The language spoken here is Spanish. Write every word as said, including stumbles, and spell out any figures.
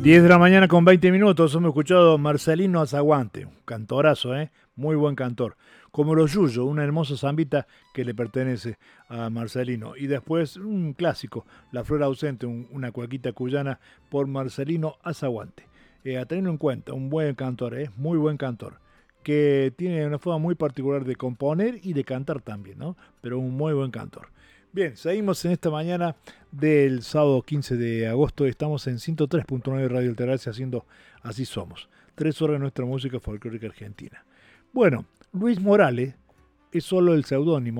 diez de la mañana con veinte minutos, hemos escuchado Marcelino Azaguante, un cantorazo, ¿eh? Muy buen cantor. Como Los Yuyo, una hermosa zambita que le pertenece a Marcelino. Y después un clásico, La Flor Ausente, un- una cuequita cuyana por Marcelino Azaguante. Eh, a tenerlo en cuenta, un buen cantor, ¿eh? Muy buen cantor. Que tiene una forma muy particular de componer y de cantar también, ¿no? Pero un muy buen cantor. Bien, seguimos en esta mañana del sábado quince de agosto. Estamos en ciento tres punto nueve Radio Altagracia haciendo Así Somos. Tres horas de nuestra música folclórica argentina. Bueno, Luis Morales es solo el seudónimo